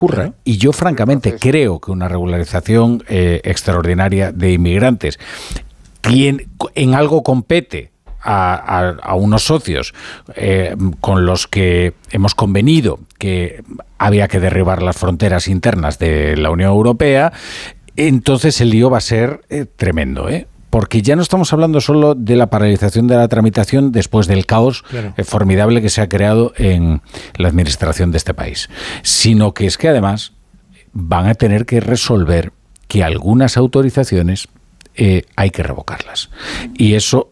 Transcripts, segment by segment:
ocurra. Y yo, francamente, creo que una regularización extraordinaria de inmigrantes, quien en algo compete a unos socios con los que hemos convenido que había que derribar las fronteras internas de la Unión Europea, entonces el lío va a ser tremendo, porque ya no estamos hablando solo de la paralización de la tramitación después del caos formidable que se ha creado en la administración de este país, sino que es que además van a tener que resolver que algunas autorizaciones hay que revocarlas. Y eso,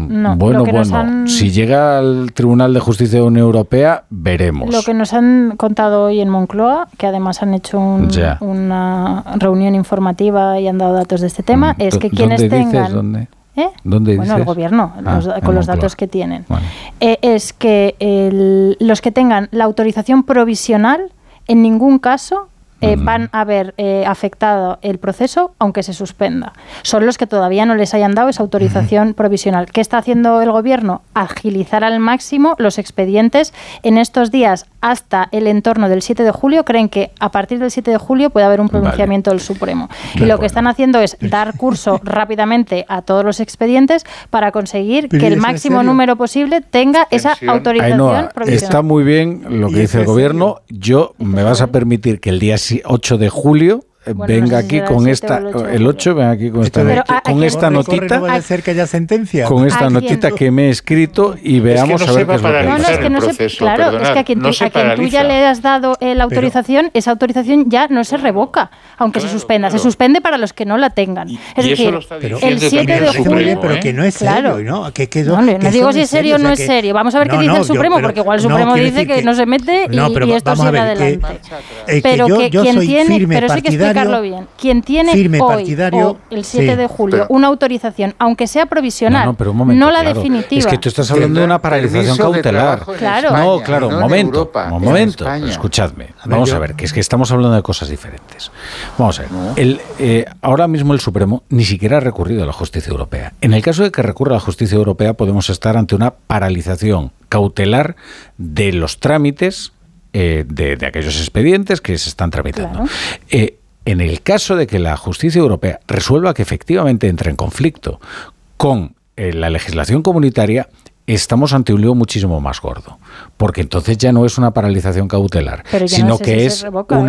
si llega al Tribunal de Justicia de la Unión Europea, veremos. Lo que nos han contado hoy en Moncloa, que además han hecho una reunión informativa y han dado datos de este tema, es que quienes tengan... ¿Dónde? ¿Dónde dices? El gobierno, con los datos que tienen. Bueno. Es que los que tengan la autorización provisional, en ningún caso van a haber afectado el proceso, aunque se suspenda. Son los que todavía no les hayan dado esa autorización provisional. ¿Qué está haciendo el gobierno? Agilizar al máximo los expedientes. En estos días, hasta el entorno del 7 de julio, creen que a partir del 7 de julio puede haber un pronunciamiento del Supremo. Y lo que están haciendo es dar curso rápidamente a todos los expedientes para conseguir que el máximo número posible tenga esa autorización provisional. Está muy bien lo que dice el gobierno. Me vas a permitir que el día 8 de julio venga aquí con esta el 8 venga aquí con esta notita. No vaya a ser que haya sentencia. Con esta notita que me he escrito y veamos a ver qué es lo que dice. Es que a quien tú ya le has dado la autorización, esa autorización ya no se revoca, aunque se suspenda. Se suspende para los que no la tengan. Es decir, el 7 de julio... Pero que no es serio, ¿no? No digo si es serio o no es serio. Vamos a ver qué dice el Supremo, porque igual el Supremo dice que no se mete y esto sigue adelante. Pero quien tiene... Pero sí que explicarlo bien. Quien tiene hoy, el 7 de julio, una autorización, aunque sea provisional, no la definitiva. Es que tú estás hablando de una paralización cautelar. Un momento. Escuchadme. Vamos a ver, que es que estamos hablando de cosas diferentes. Vamos a ver. Ahora mismo el Supremo ni siquiera ha recurrido a la Justicia Europea. En el caso de que recurra a la Justicia Europea, podemos estar ante una paralización cautelar de los trámites de aquellos expedientes que se están tramitando. En el caso de que la Justicia Europea resuelva que efectivamente entra en conflicto con la legislación comunitaria, estamos ante un lío muchísimo más gordo, porque entonces ya no es una paralización cautelar, sino que es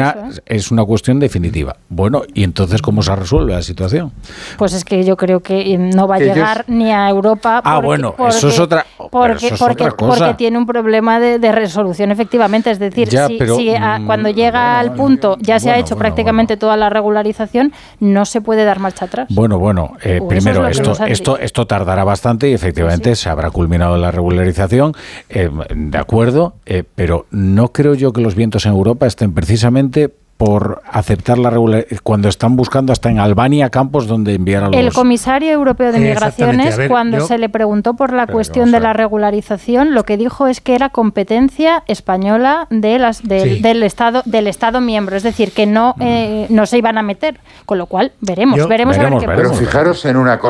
una cuestión definitiva. Bueno, ¿y entonces cómo se resuelve la situación? Pues es que yo creo que no va a llegar ni a Europa eso es otra cosa. Porque tiene un problema de resolución, efectivamente. Es decir, cuando llega al punto ya se ha hecho prácticamente toda la regularización, no se puede dar marcha atrás. Primero, esto tardará bastante y efectivamente se habrá culminado la regularización, de acuerdo, pero no creo yo que los vientos en Europa estén precisamente por aceptar la regularidad, cuando están buscando hasta en Albania campos donde enviar a los... El comisario europeo de Migraciones, se le preguntó por la cuestión de la regularización, lo que dijo es que era competencia española del Estado miembro, es decir, que no se iban a meter, con lo cual veremos a ver qué pasa. Pero fijaros en una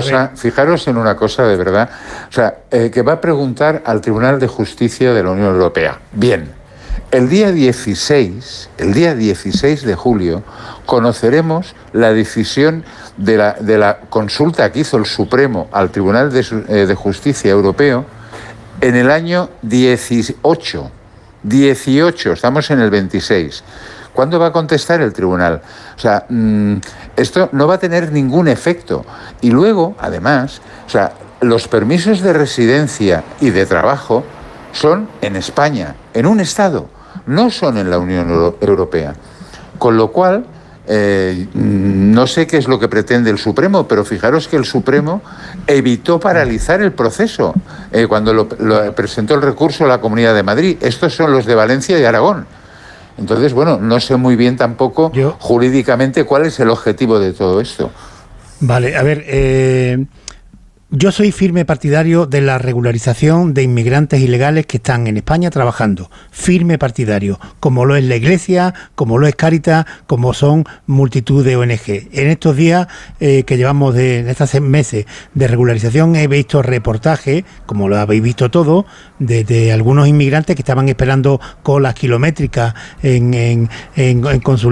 cosa de verdad, o sea, que va a preguntar al Tribunal de Justicia de la Unión Europea. Bien. El día 16 de julio conoceremos la decisión de la consulta que hizo el Supremo al Tribunal de Justicia Europeo en el año 18, estamos en el 26. ¿Cuándo va a contestar el tribunal? O sea, esto no va a tener ningún efecto. Y luego, además, los permisos de residencia y de trabajo son en España, en un Estado. No son en la Unión Europea. Con lo cual, no sé qué es lo que pretende el Supremo, pero fijaros que el Supremo evitó paralizar el proceso cuando lo presentó el recurso a la Comunidad de Madrid. Estos son los de Valencia y Aragón. Entonces, no sé muy bien tampoco jurídicamente cuál es el objetivo de todo esto. Vale, a ver... Yo soy firme partidario de la regularización de inmigrantes ilegales que están en España trabajando. Firme partidario, como lo es la Iglesia, como lo es Cáritas, como son multitud de ONG. En estos días que llevamos en estos meses de regularización he visto reportajes, como lo habéis visto todo, de algunos inmigrantes que estaban esperando colas kilométricas en consulados